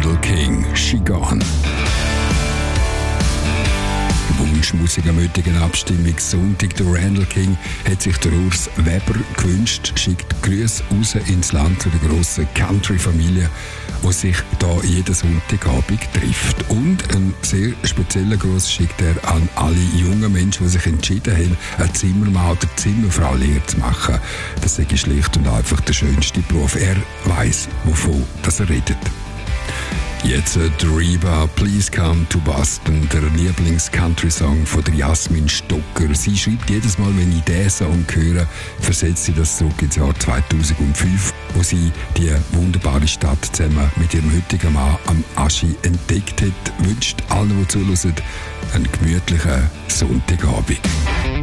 Randall King, She Gone. Wunschmusik am heutigen Abstimmungssonntag. Der Randall King hat sich der Urs Weber gewünscht, schickt Grüße raus ins Land zu der grossen Country-Familie, die sich da jeden Sonntagabend trifft. Und einen sehr speziellen Gruß schickt er an alle jungen Menschen, die sich entschieden haben, eine Zimmermann oder Zimmerfrau Lehre zu machen. Das ist schlicht und einfach der schönste Beruf. Er weiss, wovon er redet. Jetzt Reba, Please Come to Boston, der Lieblings-Country-Song von der Jasmin Stocker. Sie schreibt jedes Mal, wenn ich diesen Song höre, versetzt sie das zurück ins Jahr 2005, wo sie die wunderbare Stadt zusammen mit ihrem heutigen Mann am Aschi entdeckt hat. Wünscht allen, die zuhören, einen gemütlichen Sonntagabend.